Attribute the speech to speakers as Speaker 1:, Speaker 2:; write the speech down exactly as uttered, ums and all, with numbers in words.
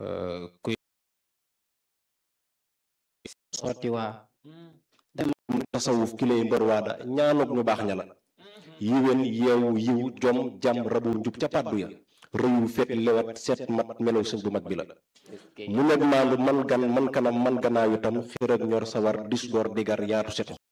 Speaker 1: kuy
Speaker 2: sotti waa
Speaker 1: tasawuf ki lay mbër waada ñaanuk ñu baax ña la yiwén yeewu yiw jom jàmm rabu njub ca pàddu ya rëyu fet lewat set mat melaw sëñ bu mag bi la mu nekk maandu man gan man kanam man ganaayu tam xër ak ñor sawar dis gor digar yaatu setu